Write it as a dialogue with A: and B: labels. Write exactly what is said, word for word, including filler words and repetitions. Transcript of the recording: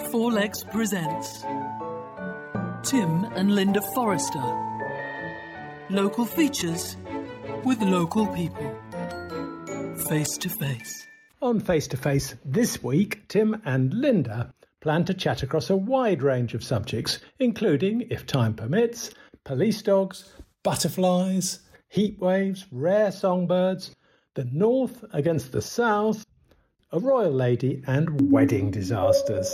A: Four Legs presents Tim and Linda Forrester. Local features with local people. Face to face.
B: On Face to Face this week, Tim and Linda plan to chat across a wide range of subjects, including, if time permits, police dogs, butterflies, heat waves, rare songbirds, the North against the South, a royal lady and wedding disasters.